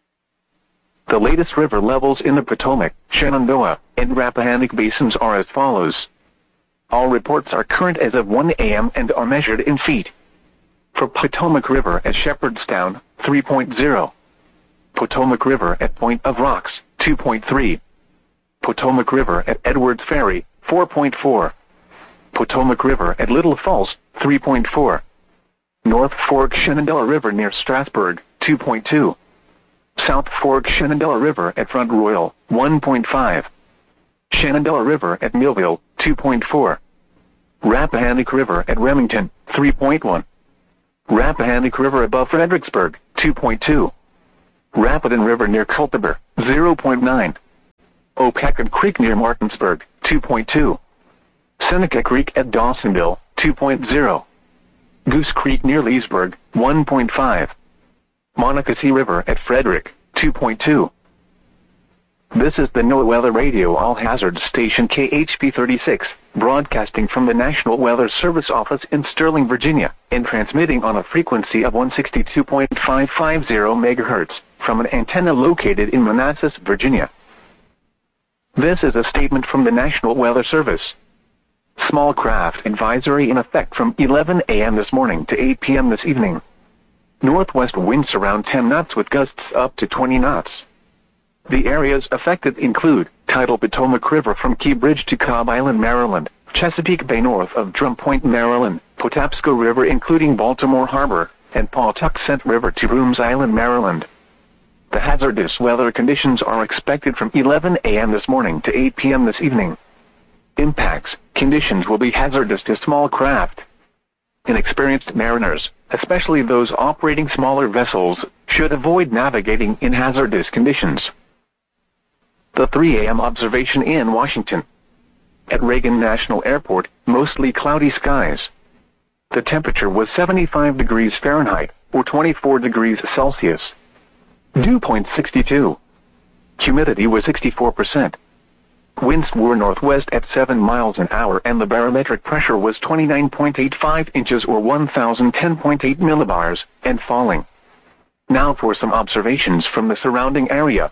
The latest river levels in the Potomac, Shenandoah, and Rappahannock basins are as follows. All reports are current as of one a m and are measured in feet. For Potomac River at Shepherdstown, three point zero. Potomac River at Point of Rocks, two point three. Potomac River at Edwards Ferry, four point four. Potomac River at Little Falls, three point four. North Fork Shenandoah River near Strasburg, two point two. South Fork Shenandoah River at Front Royal, one point five. Shenandoah River at Millville, two point four. Rappahannock River at Remington, three point one. Rappahannock River above Fredericksburg, two point two. Rapidan River near Culpeper, zero point nine. Opecon Creek near Martinsburg, two point two. Seneca Creek at Dawsonville, two point zero. Goose Creek near Leesburg, one point five. Monocacy River at Frederick, two point two. This is the NOAA Weather Radio All-Hazard Station K H P thirty-six, broadcasting from the National Weather Service office in Sterling, Virginia, and transmitting on a frequency of one sixty-two point five five zero megahertz, from an antenna located in Manassas, Virginia. This is a statement from the National Weather Service. Small craft advisory in effect from eleven a m this morning to eight p m this evening. Northwest winds around ten knots with gusts up to twenty knots. The areas affected include tidal Potomac River from Key Bridge to Cobb Island, Maryland, Chesapeake Bay north of Drum Point, Maryland, Patapsco River including Baltimore Harbor, and Pawtuxet River to Rooms Island, Maryland. The hazardous weather conditions are expected from eleven a m this morning to eight p m this evening. Impacts, conditions will be hazardous to small craft. Inexperienced mariners, especially those operating smaller vessels, should avoid navigating in hazardous conditions. The three a m observation in Washington. At Reagan National Airport, mostly cloudy skies. The temperature was seventy-five degrees Fahrenheit, or twenty-four degrees Celsius. Dew point sixty-two. Humidity was sixty-four percent. Winds were northwest at seven miles an hour and the barometric pressure was twenty-nine point eight five inches or one thousand ten point eight millibars, and falling. Now for some observations from the surrounding area.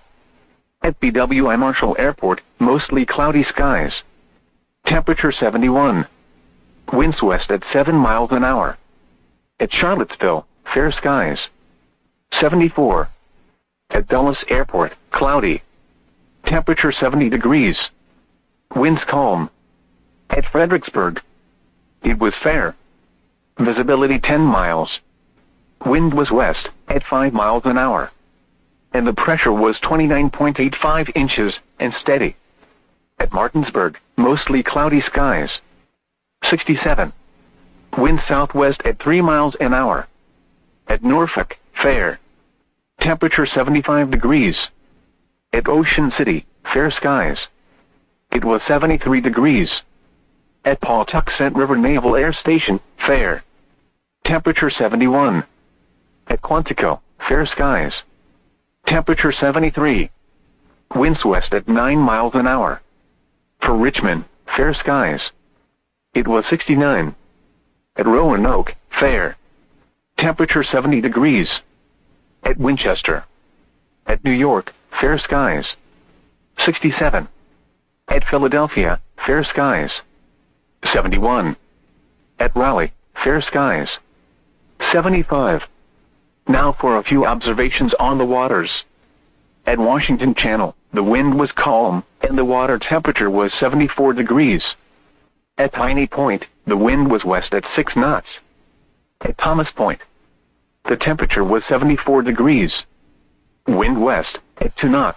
At B W I Marshall Airport, mostly cloudy skies. Temperature seventy-one. Winds west at seven miles an hour. At Charlottesville, fair skies. seventy-four. At Dulles Airport, cloudy. Temperature seventy degrees. Winds calm. At Fredericksburg, it was fair. Visibility ten miles. Wind was west, at five miles an hour. And the pressure was twenty-nine point eight five inches, and steady. At Martinsburg, mostly cloudy skies. sixty-seven. Wind southwest at three miles an hour. At Norfolk, fair. Temperature seventy-five degrees. At Ocean City, fair skies. It was seventy-three degrees. At Pawtuxet River Naval Air Station, fair. Temperature seventy-one. At Quantico, fair skies. Temperature seventy-three. Winds west at nine miles an hour. For Richmond, fair skies. It was sixty-nine. At Roanoke, fair. Temperature seventy degrees. At Winchester. At New York, fair skies. sixty-seven. At Philadelphia, fair skies. seventy-one. At Raleigh, fair skies. seventy-five. Now for a few observations on the waters. At Washington Channel, the wind was calm, and the water temperature was seventy-four degrees. At Piney Point, the wind was west at six knots. At Thomas Point, the temperature was seventy-four degrees. Wind west, at two knots.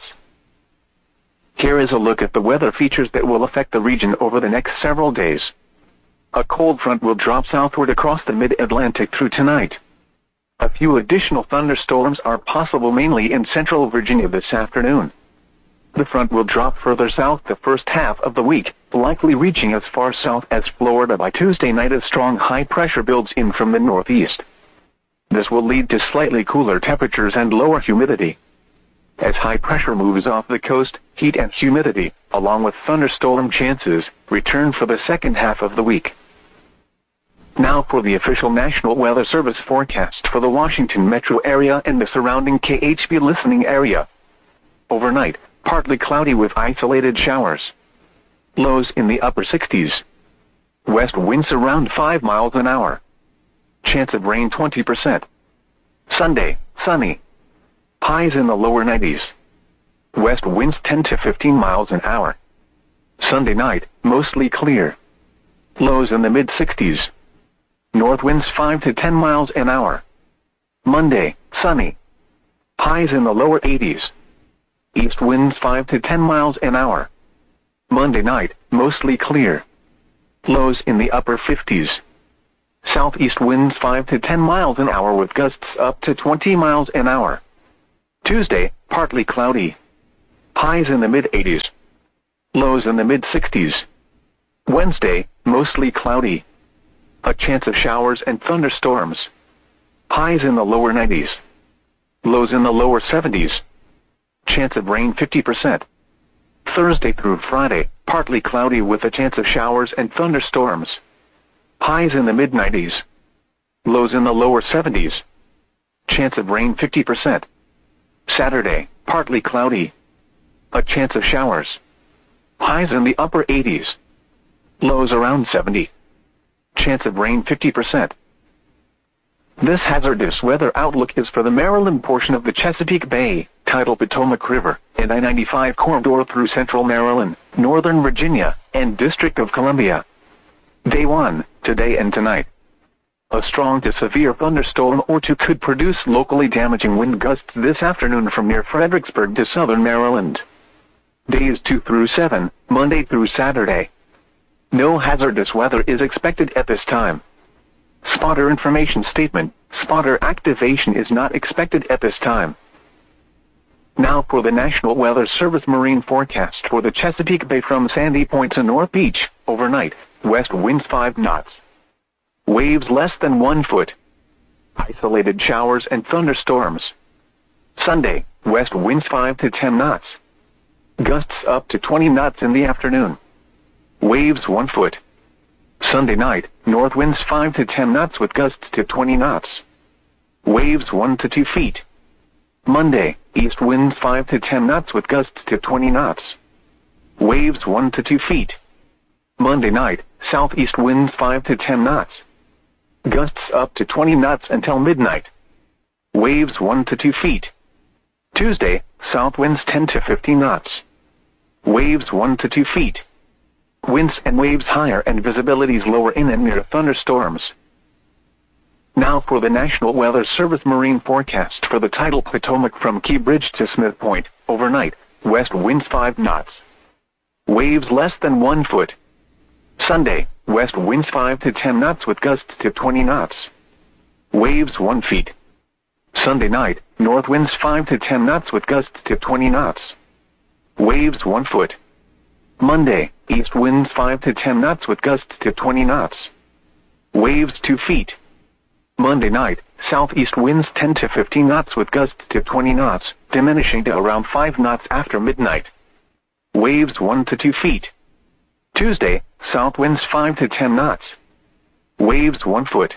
Here is a look at the weather features that will affect the region over the next several days. A cold front will drop southward across the mid-Atlantic through tonight. A few additional thunderstorms are possible mainly in central Virginia this afternoon. The front will drop further south the first half of the week, likely reaching as far south as Florida by Tuesday night as strong high pressure builds in from the northeast. This will lead to slightly cooler temperatures and lower humidity. As high pressure moves off the coast, heat and humidity, along with thunderstorm chances, return for the second half of the week. Now for the official National Weather Service forecast for the Washington metro area and the surrounding K H B listening area. Overnight, partly cloudy with isolated showers. Lows in the upper sixties. West winds around five miles an hour. Chance of rain twenty percent. Sunday, sunny. Highs in the lower nineties. West winds ten to fifteen miles an hour. Sunday night, mostly clear. Lows in the mid sixties. North winds five to ten miles an hour. Monday, sunny. Highs in the lower eighties. East winds five to ten miles an hour. Monday night, mostly clear. Lows in the upper fifties. southeast winds five to ten miles an hour with gusts up to twenty miles an hour. Tuesday, partly cloudy. Highs in the mid-eighties. Lows in the mid-sixties. Wednesday, mostly cloudy. A chance of showers and thunderstorms. Highs in the lower nineties. Lows in the lower seventies. Chance of rain fifty percent. Thursday through Friday, partly cloudy with a chance of showers and thunderstorms. Highs in the mid-nineties. Lows in the lower seventies. Chance of rain fifty percent. Saturday, partly cloudy. A chance of showers. Highs in the upper eighties. Lows around seventy. Chance of rain fifty percent. This hazardous weather outlook is for the Maryland portion of the Chesapeake Bay, tidal Potomac River, and I ninety-five corridor through central Maryland, northern Virginia, and District of Columbia. Day one, today and tonight. A strong to severe thunderstorm or two could produce locally damaging wind gusts this afternoon from near Fredericksburg to southern Maryland. Days two through seven, Monday through Saturday. No hazardous weather is expected at this time. Spotter information statement, spotter activation is not expected at this time. Now for the National Weather Service marine forecast for the Chesapeake Bay from Sandy Point to North Beach, overnight, west winds five knots. Waves less than one foot. Isolated showers and thunderstorms. Sunday, west winds five to ten knots. Gusts up to twenty knots in the afternoon. Waves one foot. Sunday night, north winds five to ten knots with gusts to twenty knots. Waves one to two feet. Monday, east winds five to ten knots with gusts to twenty knots. Waves one to two feet. Monday night, southeast winds five to ten knots. Gusts up to twenty knots until midnight. Waves one to two feet. Tuesday, south winds ten to fifteen knots. Waves one to two feet. Winds and waves higher and visibilities lower in and near thunderstorms. Now for the National Weather Service marine forecast for the tidal Potomac from Key Bridge to Smith Point, overnight, west winds five knots. Waves less than one foot. Sunday, west winds five to ten knots with gusts to twenty knots. Waves one feet. Sunday night, north winds five to ten knots with gusts to twenty knots. Waves one foot. Monday, east winds five to ten knots with gusts to twenty knots. Waves two feet. Monday night, southeast winds ten to fifteen knots with gusts to twenty knots, diminishing to around five knots after midnight. Waves one to two feet. Tuesday, south winds five to ten knots. Waves one foot.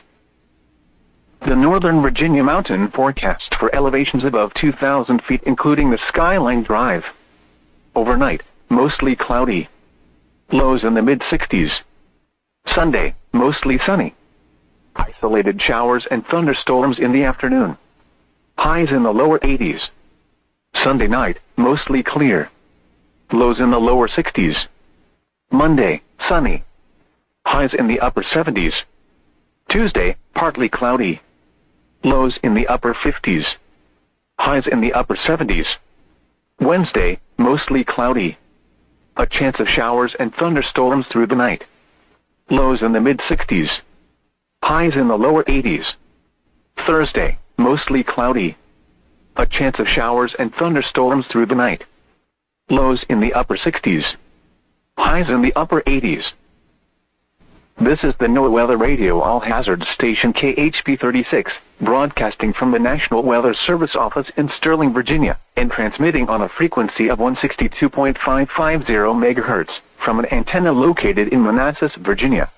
The Northern Virginia mountain forecast for elevations above two thousand feet including the Skyline Drive. Overnight, mostly cloudy. Lows in the mid-sixties. Sunday, mostly sunny. Isolated showers and thunderstorms in the afternoon. Highs in the lower eighties. Sunday night, mostly clear. Lows in the lower sixties. Monday, sunny. Highs in the upper seventies. Tuesday, partly cloudy. Lows in the upper fifties. Highs in the upper seventies. Wednesday, mostly cloudy. A chance of showers and thunderstorms through the night. Lows in the mid-sixties. Highs in the lower eighties. Thursday, mostly cloudy. A chance of showers and thunderstorms through the night. Lows in the upper sixties. Highs in the upper eighties. This is the NOAA Weather Radio All Hazards Station K H P thirty-six, broadcasting from the National Weather Service office in Sterling, Virginia, and transmitting on a frequency of one sixty-two point five five zero megahertz from an antenna located in Manassas, Virginia.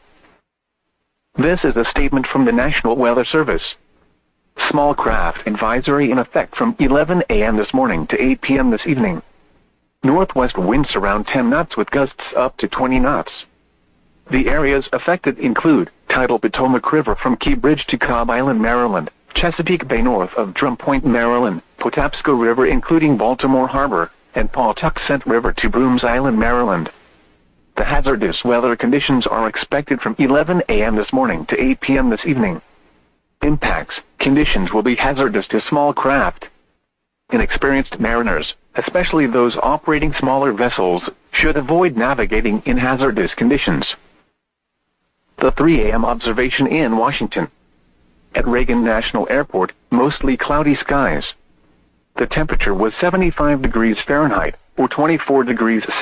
This is a statement from the National Weather Service. Small craft advisory in effect from eleven a m this morning to eight p m this evening. Northwest winds around ten knots with gusts up to twenty knots. The areas affected include tidal Potomac River from Key Bridge to Cobb Island, Maryland, Chesapeake Bay north of Drum Point, Maryland, Patapsco River including Baltimore Harbor, and Pawtuxet River to Brooms Island, Maryland. The hazardous weather conditions are expected from eleven a m this morning to eight p m this evening. Impacts, conditions will be hazardous to small craft. Inexperienced mariners, especially those operating smaller vessels, should avoid navigating in hazardous conditions. The three a m observation in Washington. At Reagan National Airport, mostly cloudy skies. The temperature was seventy-five degrees Fahrenheit, or twenty-four degrees